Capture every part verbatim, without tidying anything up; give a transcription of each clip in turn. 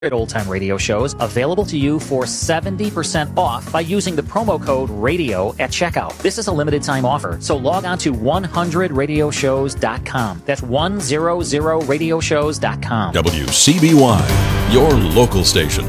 old-time radio shows available to you for seventy percent off by using the promo code RADIO at checkout. This is a limited time offer, so log on to one hundred radio shows dot com. That's one hundred radio shows dot com. W C B Y, your local station.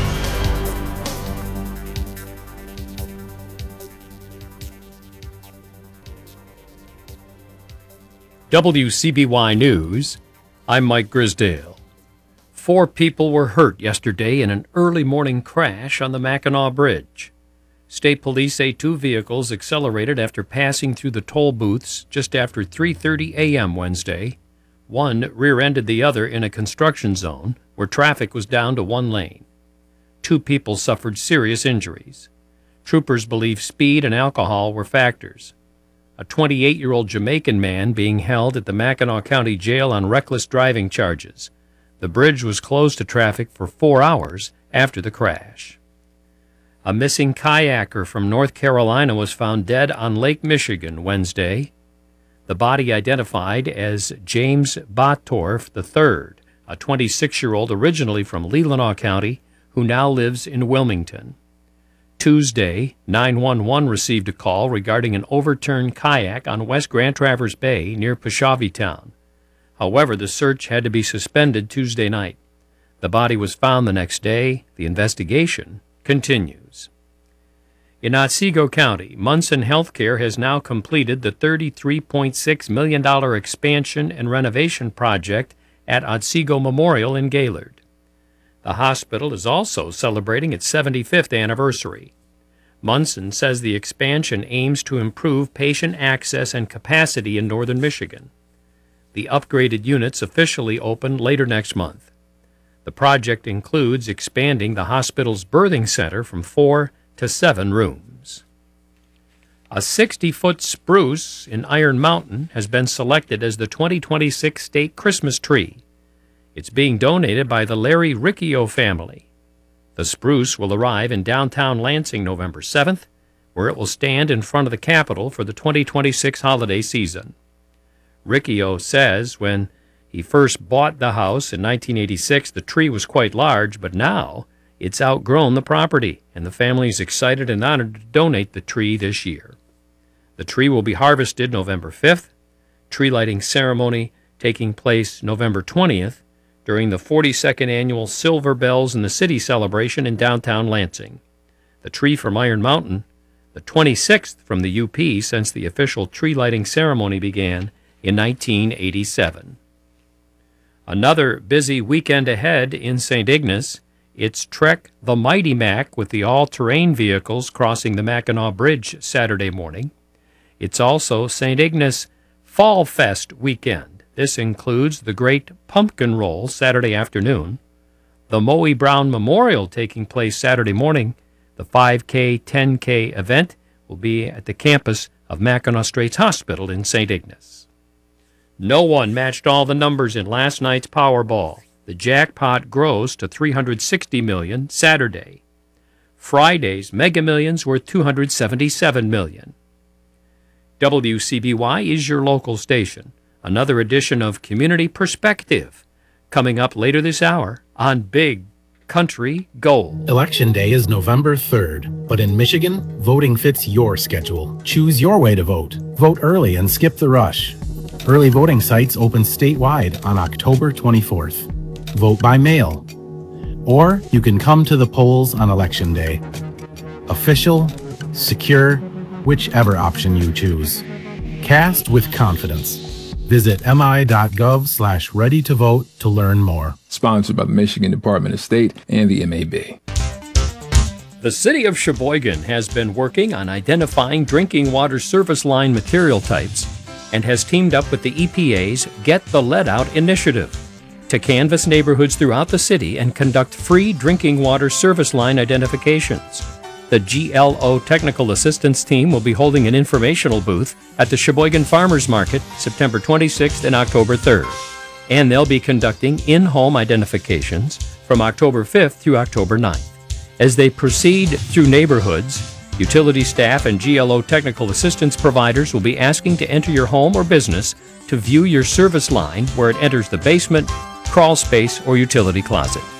W C B Y News, I'm Mike Grisdale. Four people were hurt yesterday in an early morning crash on the Mackinac Bridge. State police say two vehicles accelerated after passing through the toll booths just after three thirty a.m. Wednesday. One rear-ended the other in a construction zone where traffic was down to one lane. Two people suffered serious injuries. Troopers believe speed and alcohol were factors. A twenty-eight-year-old Jamaican man being held at the Mackinac County Jail on reckless driving charges. The bridge was closed to traffic for four hours after the crash. A missing kayaker from North Carolina was found dead on Lake Michigan Wednesday. The body identified as James Bottorff the third, a twenty-six-year-old originally from Leelanau County who now lives in Wilmington. Tuesday, nine one one received a call regarding an overturned kayak on West Grand Traverse Bay near Peshavi-town. However, the search had to be suspended Tuesday night. The body was found the next day. The investigation continues. In Otsego County, Munson Healthcare has now completed the thirty-three point six million dollars expansion and renovation project at Otsego Memorial in Gaylord. The hospital is also celebrating its seventy-fifth anniversary. Munson says the expansion aims to improve patient access and capacity in northern Michigan. The upgraded units officially open later next month. The project includes expanding the hospital's birthing center from four to seven rooms. A sixty-foot spruce in Iron Mountain has been selected as the twenty twenty-six state Christmas tree. It's being donated by the Larry Riccio family. The spruce will arrive in downtown Lansing November seventh, where it will stand in front of the Capitol for the twenty twenty-six holiday season. Riccio says when he first bought the house in nineteen eighty-six, the tree was quite large, but now it's outgrown the property, and the family is excited and honored to donate the tree this year. The tree will be harvested November fifth, tree lighting ceremony taking place November twentieth during the forty-second annual Silver Bells in the City celebration in downtown Lansing. The tree from Iron Mountain, the twenty-sixth from the U P since the official tree lighting ceremony began in nineteen eighty-seven. Another busy weekend ahead in Saint Ignace. It's Trek the Mighty Mac with the all-terrain vehicles crossing the Mackinac Bridge Saturday morning. It's also Saint Ignace Fall Fest weekend. This includes the Great Pumpkin Roll Saturday afternoon, the Moe Brown Memorial taking place Saturday morning. The five K, ten K event will be at the campus of Mackinac Straits Hospital in Saint Ignace. No one matched all the numbers in last night's Powerball. The jackpot grows to three hundred sixty million dollars Saturday. Friday's Mega Millions were two hundred seventy-seven million dollars. W C B Y is your local station. Another edition of Community Perspective coming up later this hour on Big Country Gold. Election Day is November third, but in Michigan, voting fits your schedule. Choose your way to vote. Vote early and skip the rush. Early voting sites open statewide on October twenty-fourth. Vote by mail. Or you can come to the polls on Election Day. Official, secure, whichever option you choose. Cast with confidence. Visit mi.gov slash ready to vote to learn more. Sponsored by the Michigan Department of State and the M A B. The City of Sheboygan has been working on identifying drinking water service line material types and has teamed up with the E P A's Get the Lead Out initiative to canvass neighborhoods throughout the city and conduct free drinking water service line identifications. The G L O Technical Assistance Team will be holding an informational booth at the Sheboygan Farmers Market September twenty-sixth and October third, and they'll be conducting in-home identifications from October fifth through October ninth. As they proceed through neighborhoods, utility staff and G L O technical assistance providers will be asking to enter your home or business to view your service line where it enters the basement, crawl space, or utility closet.